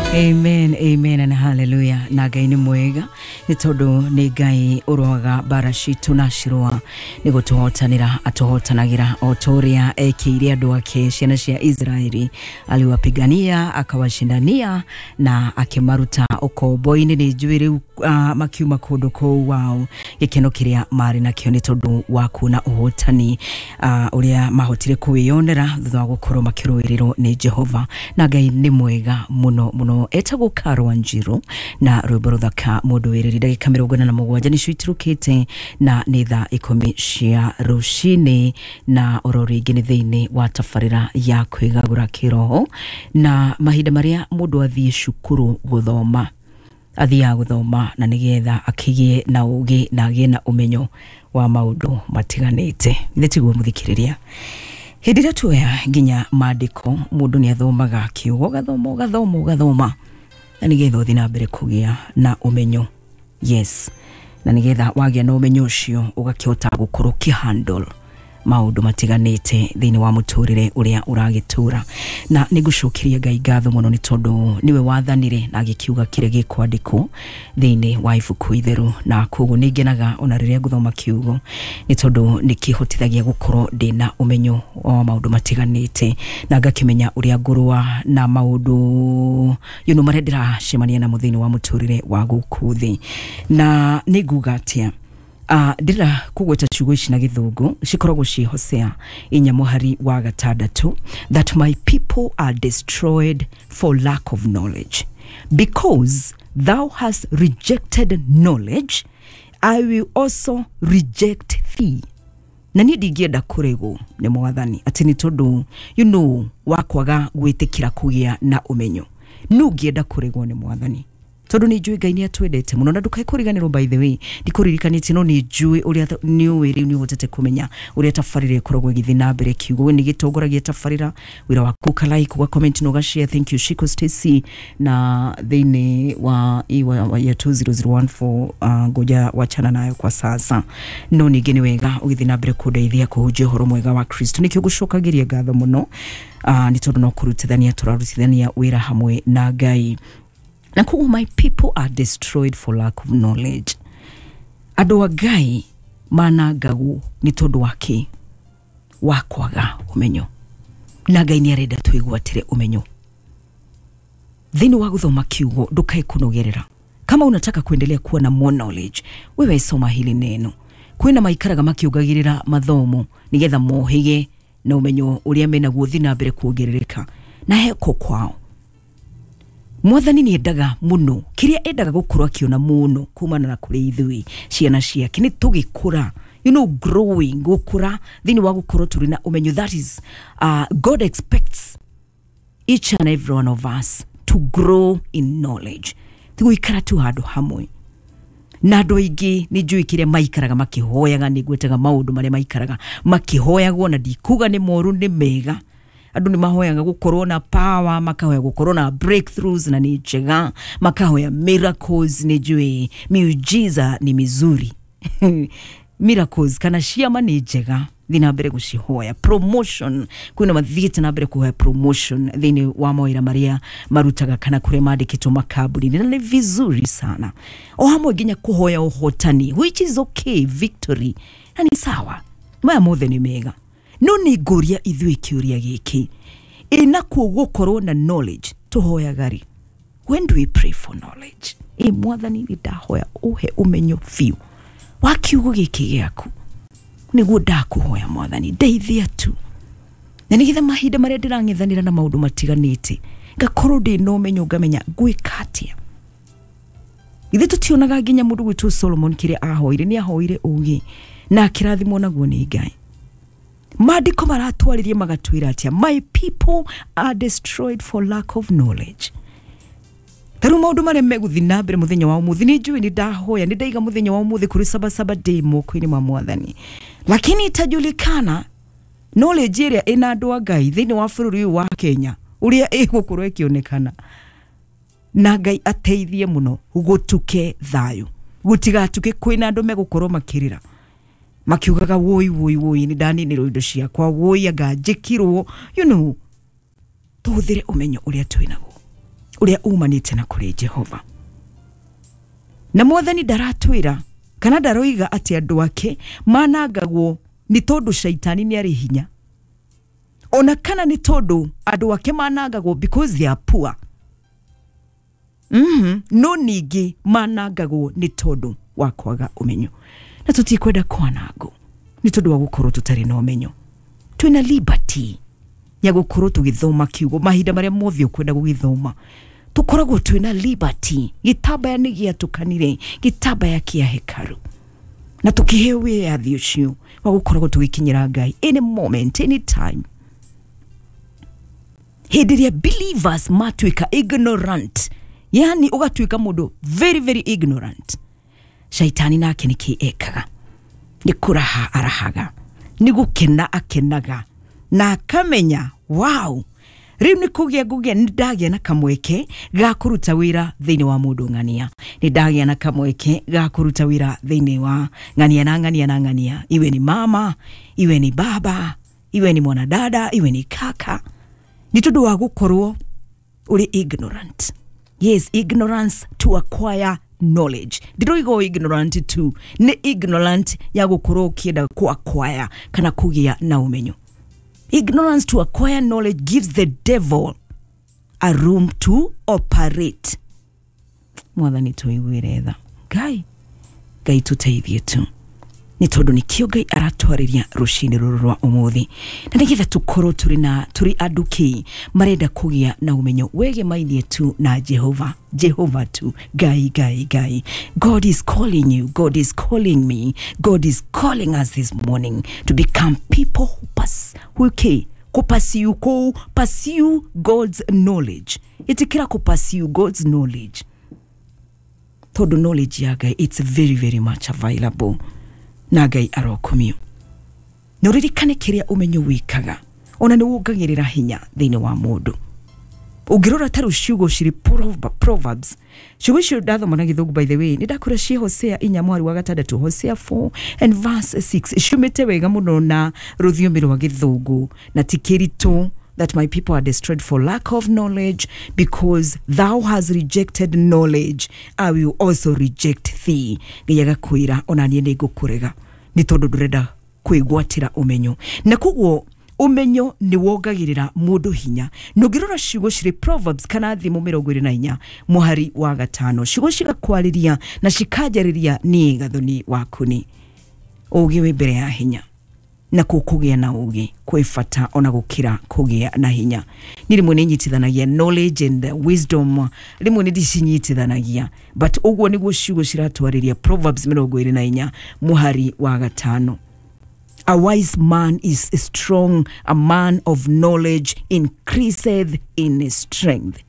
Amen, amen and hallelujah. Na Ngai ni mwega ni tondu ni Ngai uroaga bara citu na cirua ni gutuhotanira atuhotanagira otoria ekiire andu ake ciana cia Israeli aliwapigania akawashindania na akimaruta ukombo-ini. Ni njui makiuma kundu kou wao gikeno kiria mari nakio ni tondu waku na uhotani uria mahotire kuwiyonera thutha wa gukorwo makiruirirwo ni Jehova. Na Ngai ni mwega muno muno. Etagwo Karwa Njiro na rwimbo ruthaka mundu wiriri ndagika 47 nicio iturukite na ni thaa 10 cia rucini na ororingi ni thiini wa tafarira ya kwigagura kiroho na mahinda maria mundu athie cukuru guthoma athia guthoma na nigetha akigie na ugi na agie na umenyo wa maundu matiganite. Ndetiguo muthikiriria hindi ria tuoya nginya maandiko mundu ni athomaga kiugo gathoma na nigetha uthi na mbere kugia na umenyo. Yes, na nigetha wagia na umenyo ucio ugakihota gukorwo kihandle maundu matiganite thiini wa muturire uria uragitura. Na nigucokiria Ngai ngatho muno ni tondu niwe wathanire na agikiuga kire gikwandikwo thiini wa ibuku itheru, na koguo ningenaga ona riria nguthoma kiugo ni tondu nikihotithagia gukorwo ndina umenyo wa maundu matiganite na ngakimenya uria ngurwa na maundu maria ndiracemania na muthini wa muturire wa guku thi. Na niguga atia ndira kugweta ciugo ici na githungu cikoragwo ci Hosea 4:6 that my people are destroyed for lack of knowledge. Because thou hast rejected knowledge, I will also reject thee. Na ni ndigienda kurego ni mwathani ati ni tondu wakwaga gwitikira kugia na umenyo nugienda kurego ni mwathani tondu ni njui Ngai ni atwendete muno na ndukai kuriganirwo. By the way ndikuririkanitie no ni njui uria ni wiri ni hotete kumenya uria tafarire korogwo githina mbere kiugo ni gitongoragia tafarira wira wa kuka like wa comment no ga share. Thank you Shiko Stacy na thini wa ya 20014 ngoja wachana nayo kwa sasa. No ni geni wega ugithina mbere kudeithia kuhuje horo mwega wa Kristo nikyo gucokagiria ngatho muno ni tondu no kurutithania turarutithania wira hamwe na Ngai. Na kugu my people are destroyed for lack of knowledge. Ado wa Ngai managagu ni tondu wake wakwaga umenyo. Na Ngai ni arenda twigwatire umenyo. Thini wa guthoma kiugo ndukai kunogerera. Kama unataka kuendelea kuwa na more knowledge, wewe soma hili neno. Kwina maikaraga makiugagirira mathomo nigetha mohige na umenyo uria mena guthina mbere kuongerereka na heko kwao. Mwathani ni endaga muno kiria endaga gukorwo akiona muno kumana na kuri ithui ciana ciake ni tugikura growing gukura thini wa gukorwo turi na umenyo. That is God expects each and every one of us to grow in knowledge. Tiguikara tu handu hamwe na andu aingi ni njui kiria maikaraga makihoyaga ni gwetaga maundu maria maikaraga makihoyagwo na ndikuga ni moru ni mega. Andu ni mahoyaga gukorwo na power, makahoya gukorwo na breakthroughs na ni njega, makahoya miracles ni njui, miujiza ni mizuri miracles kana ciama ni njega thina mbere gucihoya. Promotion kwina mathiite na mbere kuhoya promotion thini wa moira maria marutaga kana kure mandikitwo makaburi na ni vizuri sana. O hamwe nginya kuhoya uhotani, which is okay, victory na ni sawa, maya mothe ni mega. No ni ngoria ithui kiuria giki ina kugukorwo na knowledge tuhoya gari. When do we pray for knowledge? Mwathani ni ndahoya uhe umenyo fiu wa kiugo giki giaku niguo ndakuhoya Mwathani ndeithia tu na nigetha mahinda maria ndirang'ethanira na maundu matiganite ngakorwo ndi no umenyo ngamenya gwikatia. Ithe tutionaga nginya mundu gwitu Solomon kiria ahoire ni ahoire ugi na kirathimo naguo ni Ngai. Maandiko maratwaririe magatwira atia my people are destroyed for lack of knowledge. Taru maundu maria meguthina mbere muthenya wa umuthi ni njui ni ndahoya ni ndaiga muthenya wa umuthi kuri sabasaba day moko-ini ma Mwathani, lakini itajulikana knowledge iria ina andu a Ngai thini wa bururi wa Kenya uria igukorwo ikionekana. Na Ngai ateithie muno gutuke thayu gutigatuke kwina andu megukorwo makirira makiugaga woi ni ndani ni roido ciakwa woi anga njikirwo tuhuthire umenyo uria twinaguo uria umanite na kuri Jehova. Na Mwathani ndaratwira kana ndaroiga ati andu ake manangagwo ni tondu shaitani ni ari hinya. Ona kana ni tondu andu ake manangagwo because they are poor. No ningi manangagwo ni tondu wa kwaga umenyo. Na tutikwenda kwanango ni tondu wa gukorwo tutari na umenyo. Twina liberty ya gukorwo tugithoma kiugo mahinda maria mothe ukwenda gugithoma. Tukoragwo twina liberty. Gitaba ya nigia tukanire, gitaba ya kia hekaru. Na tukihewe ya thiucio wa gukoragwo tugikinyira Ngai any moment, any time. Hediria believers matuika ignorant. Yani ugatuika mundu very very ignorant. Shaitani nake niki ekaga. Ni kuraha arahaga. Ni gukena akenaga. Na akamenya, wow, riu ni kugia nidagia na kamweke ga kuruta wira thiini wa mundu ngania. Nidagia na kamweke ga kuruta wira thiini wa ngania na ngania na ngania. Iwe ni mama, iwe ni baba, iwe ni mwanadada, iwe ni kaka. Ni tondu wa gukorwo uri ignorant. Yes, ignorance to acquire knowledge. Ndiroigo ignorant to ni ignorant ya gukorwo kienda ku acquire kana kugia na umenyo. Ignorance to acquire knowledge gives the devil a room to operate. Mwathani tuiguire tha. Ngai tuteithie tu. Ni tondu ni kio Ngai aratwariria rucini ruru rwa umuthi. Na nigetha tukorwo turi anduki marenda kugia na umenyo wege mainie tu na Jehova tu. Ngai. God is calling you. God is calling me. God is calling us this morning to become people who pursue God's knowledge. Itikira pursue God's knowledge. Todo knowledge ya Ngai, it's very very much available. Na Ngai arokumio. Nuririkane kiria umenyo wikaga. Ona ni wongagirira hinya thiini wa mundu. Ugirora taru ciugo ciri Proverbs. Ciugo cio ndathoma na Githungu by the way. Nidakura cie Hosea 4:6, Hosea 4 and verse 6. Ciumite wega muno na ruthiomi rwa Githungu na tikiritu that my people are destroyed for lack of knowledge, because thou has rejected knowledge, I will also reject thee. Ngiyaga kwira ona nie ni gukurega ni tondu ndurenda kwigwatira umenyo. Na kuguo umenyo ni wongagirira mundu hinya. Nugirora ciugo ciri Proverbs kana thimu 24 muhari wa 5. Ciugo cigakwariria na cikajariria ni gathoni waku ni ugi wi mbere ya hinya. Na kukugia na ugi kwifata ona gukira kugia na hinya. Ni rimwe ni nyitithanagia knowledge and wisdom, rimwe ni dicinyitithanagia, but uguo niguo ciugo ciratwariria Proverbs 24 muhari wa 5. A wise man is strong, a man of knowledge increaseth in strength.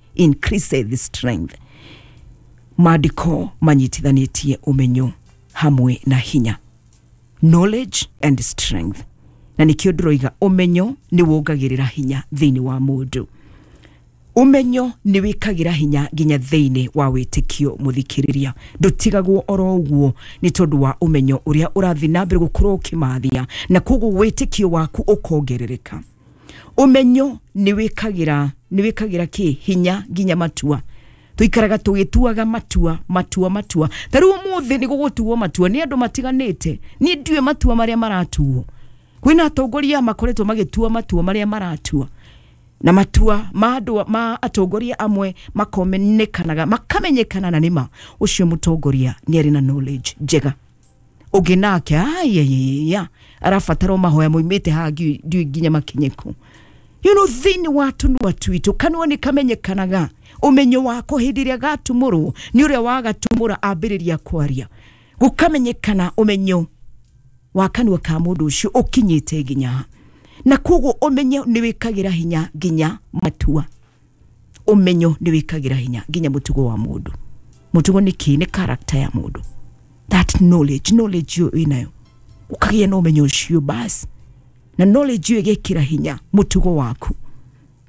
Maandiko manyitithanitie umenyo hamwe na hinya. Knowledge and strength. Na nikio ndiroiga umenyo ni wongagirira hinya thiini wa mundu. Umenyo ni wikagira hinya ginya thiini wa witikio muthikiriria. Ndutigagwo oro uguo ni tondu wa umenyo uria urathi na mbere gukorwo kimathia, na kuguo witikio waku ukongerereka. Umenyo ni wikagira ki hinya ginya matua. Tuikaraga tugituaga matua. Taru umuthi ni gugutuo matua ni andu matiganite. Ni ndiwe matua maria maratuo. Kwina atongoria makoretwo magitua matua maria maratua. Na matua ma atongoria amwe makamenyekana na nima ucio mutongoria ni ari na knowledge njega. Uginake arafataro mahoya moimete hagi ndiwe ginya makinyeku. You know, thini watu ni watuitu kanwa ni kamenyekanaga. Umenyo wako hidiria gatumuru ni uria wagatumura ambiriria kwaria. Gukamenyekana umenyo wakanwa ka mundu ucio ukinyite ginya. Na kuguo umenyo ni wikagira hinya ginya matua. Umenyo ni wikagira hinya ginya mutugo wa mundu. Mutugo ni ki ni character ya mundu. That knowledge yo inayo. Ukagia no umenyo ucio basi. Na knowledge yo igekira hinya mutugo waku.